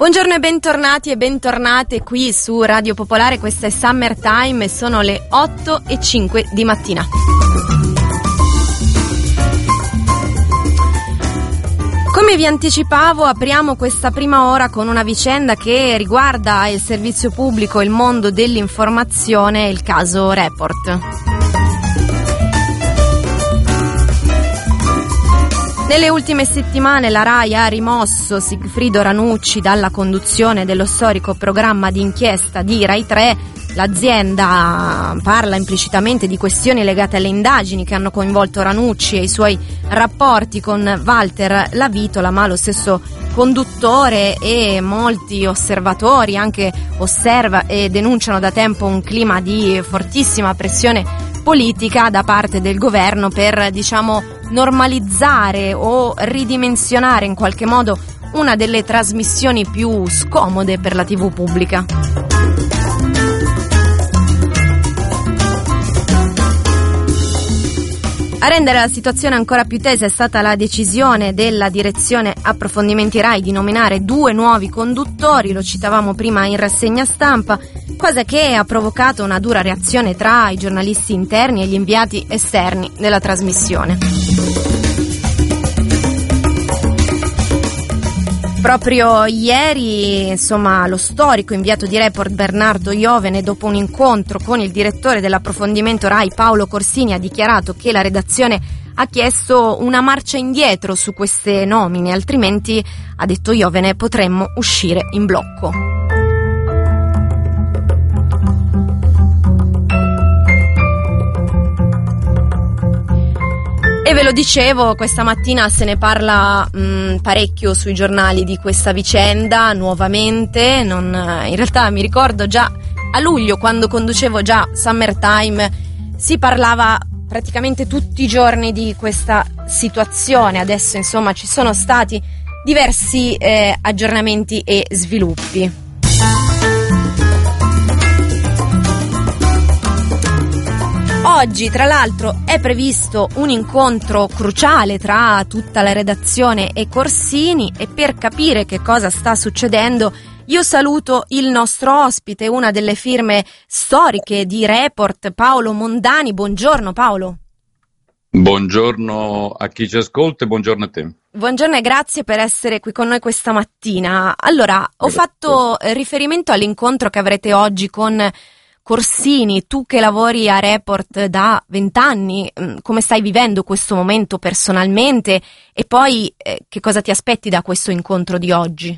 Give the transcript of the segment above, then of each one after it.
Buongiorno e bentornati e bentornate qui su Radio Popolare, questa è Summertime e sono le 8:05 di mattina. Come vi anticipavo, apriamo questa prima ora con una vicenda che riguarda il servizio pubblico, il mondo dell'informazione, il caso Report. Nelle ultime settimane la RAI ha rimosso Sigfrido Ranucci dalla conduzione dello storico programma di inchiesta di Rai 3. L'azienda parla implicitamente di questioni legate alle indagini che hanno coinvolto Ranucci e i suoi rapporti con Walter Lavitola, ma lo stesso conduttore e molti osservatori anche osserva e denunciano da tempo un clima di fortissima pressione politica da parte del governo per, normalizzare o ridimensionare in qualche modo una delle trasmissioni più scomode per la TV pubblica. A rendere la situazione ancora più tesa è stata la decisione della direzione approfondimenti RAI di nominare 2 nuovi conduttori, lo citavamo prima in rassegna stampa, cosa che ha provocato una dura reazione tra i giornalisti interni e gli inviati esterni della trasmissione. Proprio ieri, lo storico inviato di Report Bernardo Iovene, dopo un incontro con il direttore dell'approfondimento RAI Paolo Corsini, ha dichiarato che la redazione ha chiesto una marcia indietro su queste nomine, altrimenti, ha detto Iovene, potremmo uscire in blocco. E ve lo dicevo, questa mattina se ne parla parecchio sui giornali di questa vicenda, nuovamente. In realtà mi ricordo già a luglio, quando conducevo già Summertime, si parlava praticamente tutti i giorni di questa situazione. Adesso ci sono stati diversi aggiornamenti e sviluppi. Oggi, tra l'altro, è previsto un incontro cruciale tra tutta la redazione e Corsini, e per capire che cosa sta succedendo io saluto il nostro ospite, una delle firme storiche di Report, Paolo Mondani. Buongiorno Paolo. Buongiorno a chi ci ascolta e buongiorno a te. Buongiorno e grazie per essere qui con noi questa mattina. Allora, ho fatto riferimento all'incontro che avrete oggi con Corsini. Tu che lavori a Report da 20 anni, come stai vivendo questo momento personalmente e poi che cosa ti aspetti da questo incontro di oggi?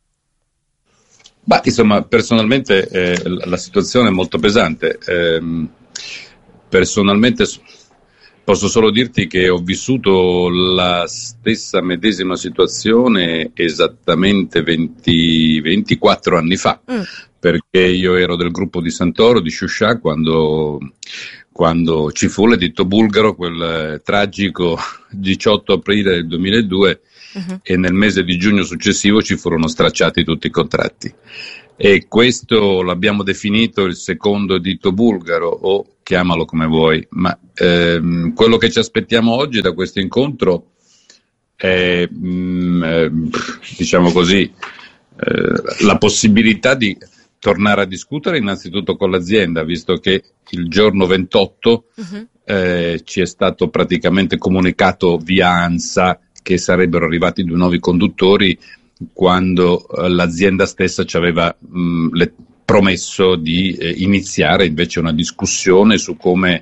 Personalmente la situazione è molto pesante. Personalmente posso solo dirti che ho vissuto la stessa medesima situazione esattamente 24 anni fa. Perché io ero del gruppo di Santoro, di Sciuscià, quando ci fu l'editto bulgaro, quel tragico 18 aprile del 2002, e nel mese di giugno successivo ci furono stracciati tutti i contratti. E questo l'abbiamo definito il secondo editto bulgaro, o chiamalo come vuoi, ma quello che ci aspettiamo oggi da questo incontro è, la possibilità di tornare a discutere innanzitutto con l'azienda, visto che il giorno 28 ci è stato praticamente comunicato via ANSA che sarebbero arrivati 2 nuovi conduttori, quando l'azienda stessa ci aveva promesso di iniziare invece una discussione su come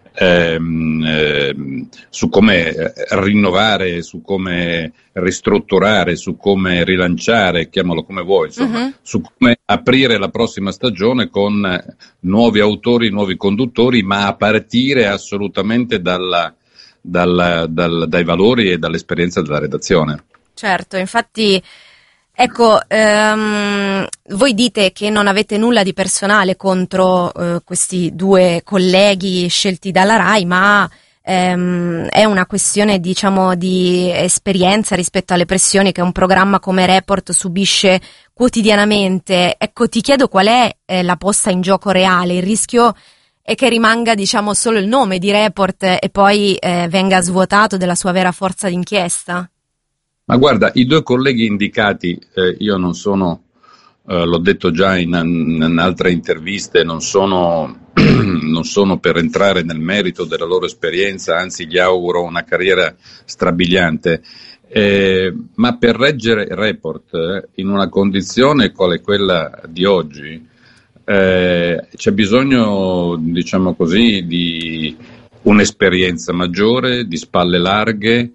rinnovare, su come ristrutturare, su come rilanciare, chiamalo come vuoi, su come aprire la prossima stagione con nuovi autori, nuovi conduttori, ma a partire assolutamente dai valori e dall'esperienza della redazione. Certo, infatti, voi dite che non avete nulla di personale contro questi 2 colleghi scelti dalla RAI, ma è una questione, di esperienza rispetto alle pressioni che un programma come Report subisce quotidianamente. Ti chiedo qual è la posta in gioco reale. Il rischio è che rimanga, solo il nome di Report e poi venga svuotato della sua vera forza d'inchiesta? Ma guarda, i due colleghi indicati, io non sono, l'ho detto già in altre interviste, non sono per entrare nel merito della loro esperienza, anzi gli auguro una carriera strabiliante, ma per reggere Report in una condizione quale quella di oggi, c'è bisogno, diciamo così, di un'esperienza maggiore, di spalle larghe.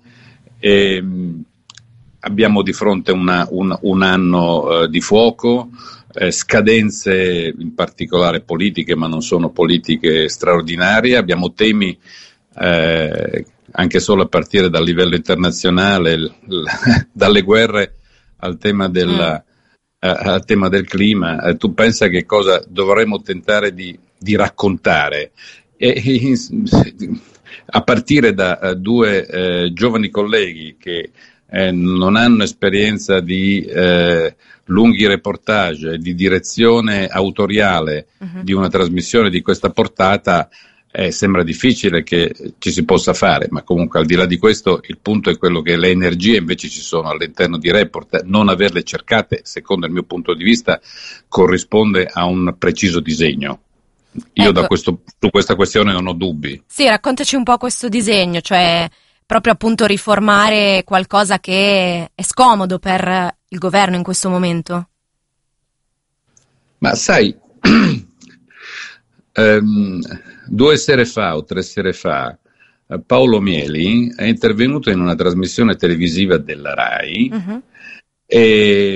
Abbiamo di fronte un anno di fuoco, scadenze in particolare politiche, ma non sono politiche straordinarie. Abbiamo temi anche solo a partire dal livello internazionale, dalle guerre al tema al tema del clima. Tu pensa che cosa dovremmo tentare di raccontare? A partire da due giovani colleghi che non hanno esperienza di lunghi reportage, di direzione autoriale di una trasmissione di questa portata, sembra difficile che ci si possa fare, ma comunque al di là di questo il punto è quello che le energie invece ci sono all'interno di Report. Non averle cercate, secondo il mio punto di vista, corrisponde a un preciso disegno. Io su questa questione non ho dubbi. Sì, raccontaci un po' questo disegno, cioè proprio appunto riformare qualcosa che è scomodo per il governo in questo momento. Ma sai, 2 sere fa o 3 sere fa Paolo Mieli è intervenuto in una trasmissione televisiva della RAI e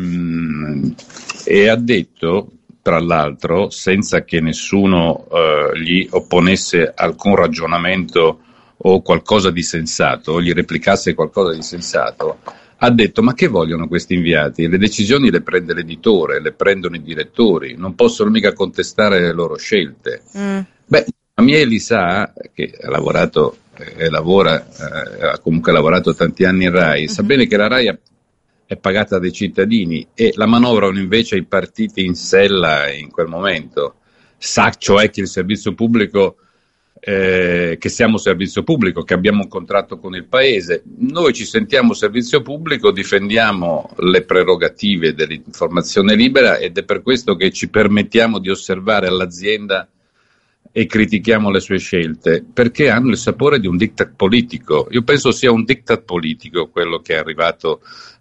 ha detto, tra l'altro, senza che nessuno gli opponesse alcun ragionamento o qualcosa di sensato, gli replicasse qualcosa di sensato, ha detto: ma che vogliono questi inviati? Le decisioni le prende l'editore, le prendono i direttori, non possono mica contestare le loro scelte. Beh, Mieli sa che ha lavorato e lavora, ha comunque lavorato tanti anni in RAI, sa bene che la RAI è pagata dai cittadini e la manovrano invece i partiti in sella in quel momento. Sa cioè che il servizio pubblico, che siamo servizio pubblico, che abbiamo un contratto con il Paese. Noi ci sentiamo servizio pubblico, difendiamo le prerogative dell'informazione libera ed è per questo che ci permettiamo di osservare all'azienda e critichiamo le sue scelte, perché hanno il sapore di un diktat politico. Io penso sia un diktat politico quello che è arrivato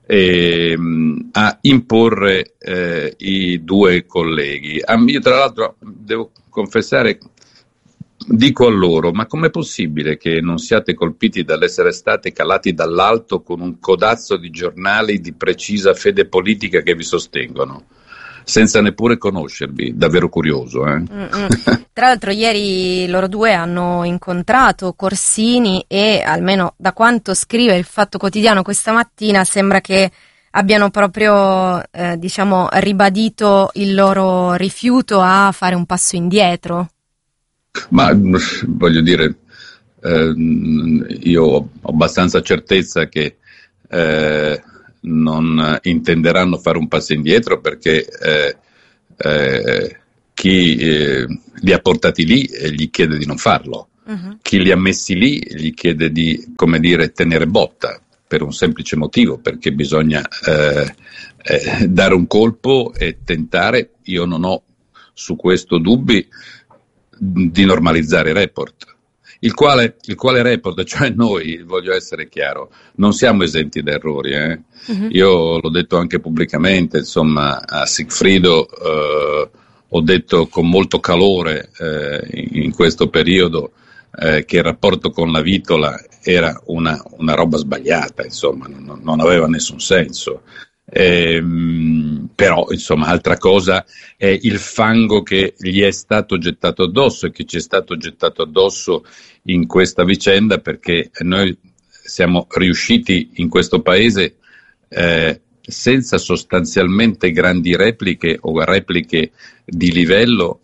a imporre i due colleghi. Io tra l'altro devo confessare, dico a loro: ma com'è possibile che non siate colpiti dall'essere stati calati dall'alto con un codazzo di giornali di precisa fede politica che vi sostengono, senza neppure conoscervi? Davvero curioso, Tra l'altro ieri loro due hanno incontrato Corsini e, almeno da quanto scrive il Fatto Quotidiano questa mattina, sembra che abbiano proprio ribadito il loro rifiuto a fare un passo indietro. Ma voglio dire, io ho abbastanza certezza che non intenderanno fare un passo indietro, perché chi li ha portati lì gli chiede di non farlo, chi li ha messi lì gli chiede di, come dire, tenere botta, per un semplice motivo, perché bisogna dare un colpo e tentare, io non ho su questo dubbi, di normalizzare Report. Il quale Report, cioè noi, voglio essere chiaro, non siamo esenti da errori. Io l'ho detto anche pubblicamente, insomma, a Sigfrido ho detto con molto calore in questo periodo che il rapporto con la Vitola era una roba sbagliata, insomma, non aveva nessun senso. Però insomma, altra cosa è il fango che gli è stato gettato addosso e che ci è stato gettato addosso in questa vicenda, perché noi siamo riusciti in questo paese senza sostanzialmente grandi repliche o repliche di livello,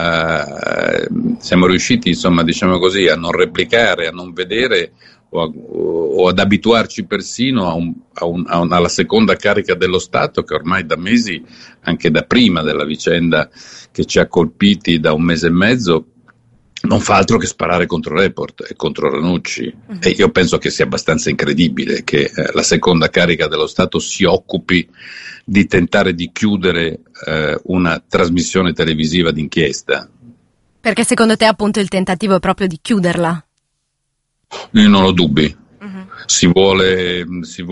siamo riusciti, insomma, diciamo così, a non replicare, a non vedere o ad abituarci persino alla seconda carica dello Stato, che ormai da mesi, anche da prima della vicenda che ci ha colpiti da un mese e mezzo, non fa altro che sparare contro Report e contro Ranucci. E io penso che sia abbastanza incredibile che la seconda carica dello Stato si occupi di tentare di chiudere una trasmissione televisiva d'inchiesta. Perché secondo te appunto il tentativo è proprio di chiuderla? Io non ho dubbi. Si vuole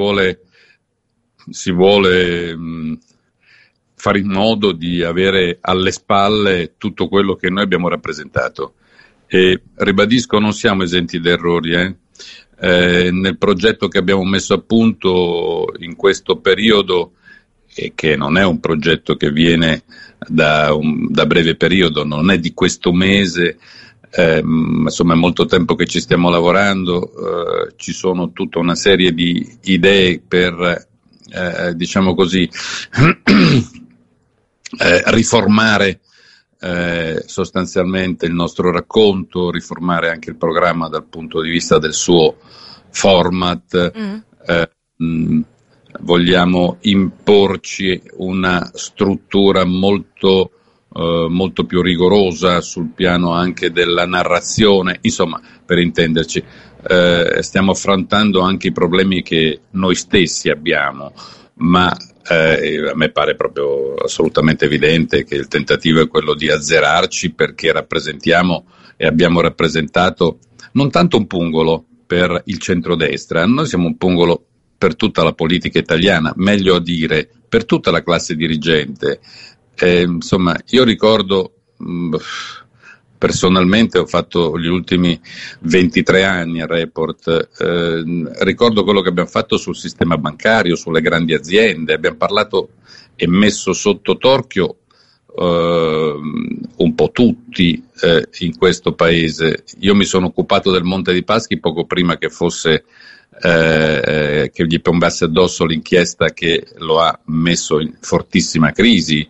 fare in modo di avere alle spalle tutto quello che noi abbiamo rappresentato. E ribadisco, non siamo esenti da errori. Nel progetto che abbiamo messo a punto in questo periodo, e che non è un progetto che viene da breve periodo, non è di questo mese, insomma è molto tempo che ci stiamo lavorando, ci sono tutta una serie di idee per, diciamo così, riformare sostanzialmente il nostro racconto, riformare anche il programma dal punto di vista del suo format. Vogliamo imporci una struttura molto più rigorosa sul piano anche della narrazione, insomma, per intenderci, stiamo affrontando anche i problemi che noi stessi abbiamo, ma a me pare proprio assolutamente evidente che il tentativo è quello di azzerarci, perché rappresentiamo e abbiamo rappresentato non tanto un pungolo per il centrodestra, noi siamo un pungolo per tutta la politica italiana, meglio a dire per tutta la classe dirigente. Insomma, io ricordo, personalmente ho fatto gli ultimi 23 anni a Report, ricordo quello che abbiamo fatto sul sistema bancario, sulle grandi aziende, abbiamo parlato e messo sotto torchio un po' tutti in questo paese. Io mi sono occupato del Monte dei Paschi poco prima che fosse che gli piombasse addosso l'inchiesta che lo ha messo in fortissima crisi.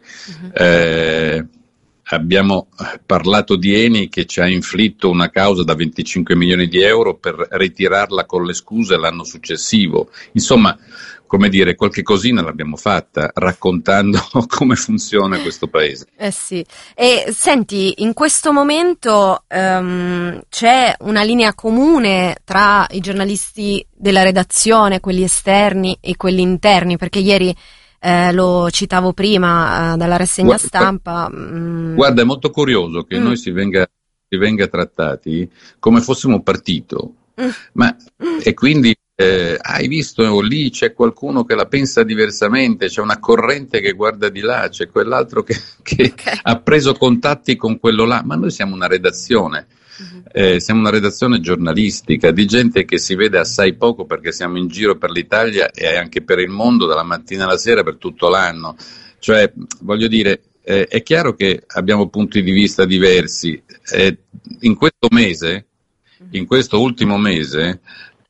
Abbiamo parlato di Eni che ci ha inflitto una causa da 25 milioni di euro per ritirarla con le scuse l'anno successivo. Insomma, come dire, qualche cosina l'abbiamo fatta raccontando come funziona questo paese. Sì. E senti, in questo momento c'è una linea comune tra i giornalisti della redazione, quelli esterni e quelli interni, perché ieri lo citavo prima dalla rassegna stampa. Guarda, è molto curioso che noi si venga trattati come fossimo un partito, ma e quindi hai visto lì c'è qualcuno che la pensa diversamente, c'è una corrente che guarda di là, c'è quell'altro che ha preso contatti con quello là, ma noi siamo una redazione. Siamo una redazione giornalistica di gente che si vede assai poco perché siamo in giro per l'Italia e anche per il mondo dalla mattina alla sera per tutto l'anno. Cioè, voglio dire, è chiaro che abbiamo punti di vista diversi. In questo ultimo mese,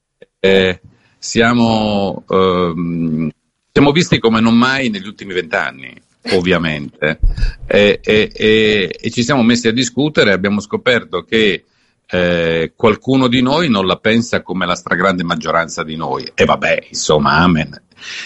siamo visti come non mai negli ultimi 20 anni. Ovviamente, e ci siamo messi a discutere e abbiamo scoperto che qualcuno di noi non la pensa come la stragrande maggioranza di noi, e vabbè, insomma, amen.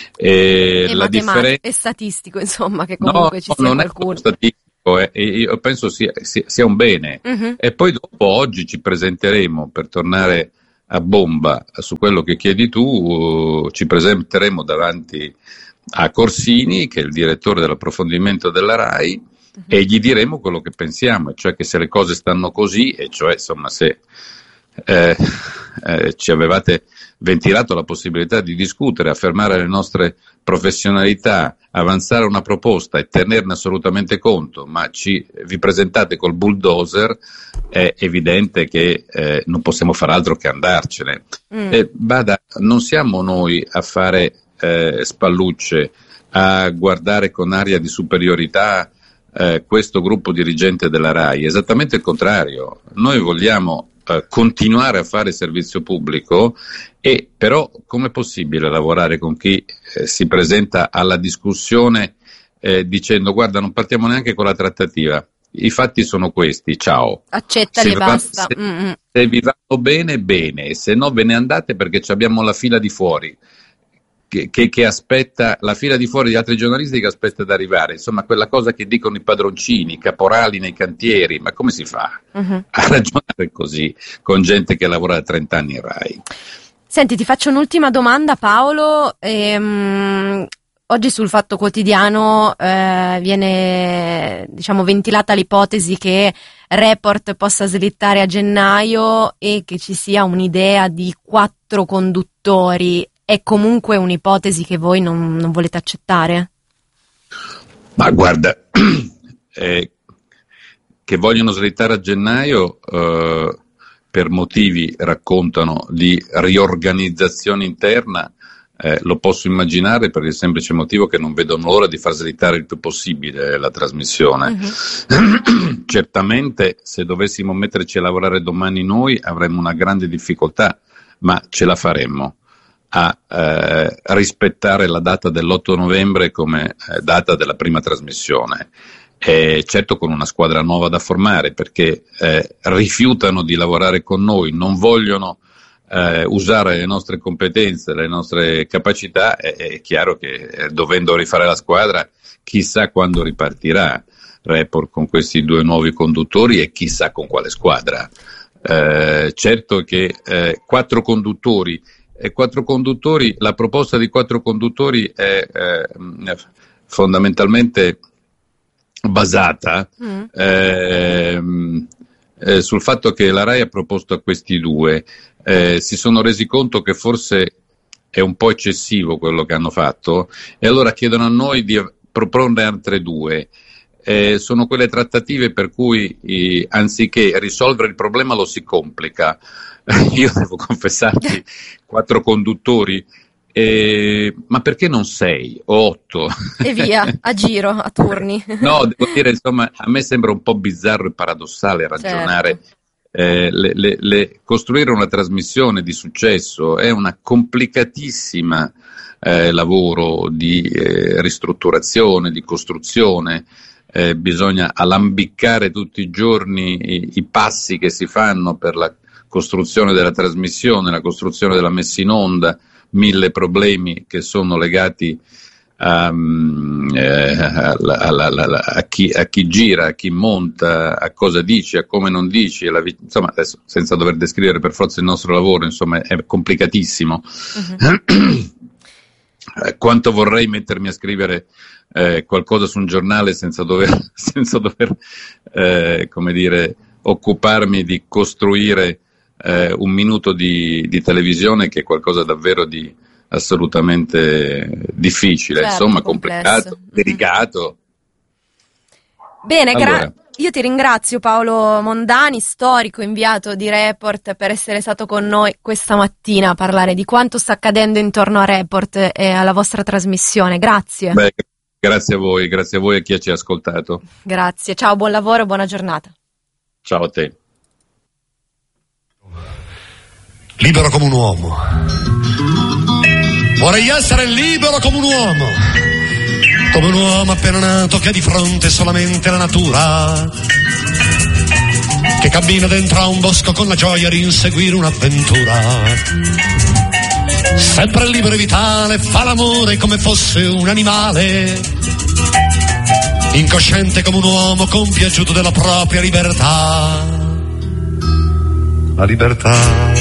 È statistico, insomma, che comunque ci sia qualcuno. Non è statistico, io penso sia un bene. E poi dopo, oggi ci presenteremo, per tornare a bomba su quello che chiedi tu, ci presenteremo davanti a Corsini, che è il direttore dell'approfondimento della RAI, e gli diremo quello che pensiamo, cioè che se le cose stanno così, e cioè insomma se ci avevate ventilato la possibilità di discutere, affermare le nostre professionalità, avanzare una proposta e tenerne assolutamente conto, ma vi presentate col bulldozer, è evidente che non possiamo fare altro che andarcene. Bada, non siamo noi a fare spallucce, a guardare con aria di superiorità questo gruppo dirigente della RAI, esattamente il contrario. Noi vogliamo continuare a fare servizio pubblico, e però com'è possibile lavorare con chi si presenta alla discussione dicendo guarda, non partiamo neanche con la trattativa, i fatti sono questi, ciao, accettali e basta. Se vi vanno bene, bene, se no ve ne andate perché abbiamo la fila di fuori. che aspetta, la fila di fuori di altri giornalisti che aspetta ad arrivare, insomma quella cosa che dicono i padroncini, i caporali nei cantieri, ma come si fa a ragionare così con gente che lavora da 30 anni in Rai? Senti, ti faccio un'ultima domanda, Paolo. Oggi sul Fatto Quotidiano viene, diciamo, ventilata l'ipotesi che Report possa slittare a gennaio e che ci sia un'idea di 4 conduttori. È comunque un'ipotesi che voi non volete accettare? Ma guarda, che vogliono slittare a gennaio per motivi, raccontano, di riorganizzazione interna, lo posso immaginare per il semplice motivo che non vedono l'ora di far slittare il più possibile la trasmissione. Certamente se dovessimo metterci a lavorare domani noi avremmo una grande difficoltà, ma ce la faremmo a rispettare la data dell'8 novembre come data della prima trasmissione. Certo con una squadra nuova da formare, perché rifiutano di lavorare con noi, non vogliono usare le nostre competenze, le nostre capacità. È chiaro che dovendo rifare la squadra, chissà quando ripartirà Report con questi 2 nuovi conduttori e chissà con quale squadra. Certo che 4 conduttori, la proposta di 4 conduttori è fondamentalmente basata sul fatto che la Rai ha proposto a questi 2, si sono resi conto che forse è un po' eccessivo quello che hanno fatto e allora chiedono a noi di proporne altre 2. Sono quelle trattative per cui anziché risolvere il problema lo si complica. Io devo confessarti, 4 conduttori, ma perché non 6 o 8? E via, a giro, a turni. No, devo dire, insomma, a me sembra un po' bizzarro e paradossale ragionare. Certo. Costruire una trasmissione di successo è una complicatissima lavoro di ristrutturazione, di costruzione. Bisogna alambiccare tutti i giorni i passi che si fanno per la costruzione della trasmissione, la costruzione della messa in onda, 1000 problemi che sono legati a chi gira, a chi monta, a cosa dici, a come non dici, insomma adesso senza dover descrivere per forza il nostro lavoro, insomma è complicatissimo. Quanto vorrei mettermi a scrivere qualcosa su un giornale senza dover come dire, occuparmi di costruire un minuto di televisione, che è qualcosa davvero di assolutamente difficile, certo, insomma complicato, delicato. Bene, allora. Io ti ringrazio Paolo Mondani, storico inviato di Report, per essere stato con noi questa mattina a parlare di quanto sta accadendo intorno a Report e alla vostra trasmissione. Grazie. Beh, grazie a voi e a chi ci ha ascoltato. Grazie, ciao, buon lavoro, buona giornata. Ciao a te. Libero come un uomo. Vorrei essere libero come un uomo. Come un uomo appena nato che ha di fronte solamente la natura, che cammina dentro a un bosco con la gioia di inseguire un'avventura. Sempre libero e vitale, fa l'amore come fosse un animale, incosciente come un uomo compiaciuto della propria libertà. La libertà.